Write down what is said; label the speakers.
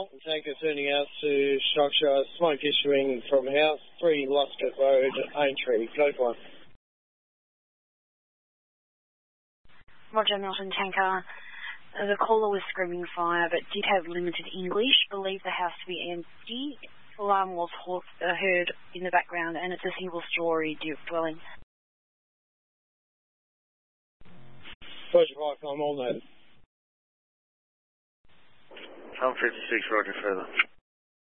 Speaker 1: Dalton tanker turning out to structure, smoke issuing from house, 3 Luscott Road, Aintree. Code 1.
Speaker 2: Roger, Milton tanker. The caller was screaming fire but did have limited English. Believed the house to be empty. Alarm was heard in the background and it's a single-storey dwelling.
Speaker 1: Roger, 5, I'm all noted.
Speaker 3: I'm 56, Roger, further.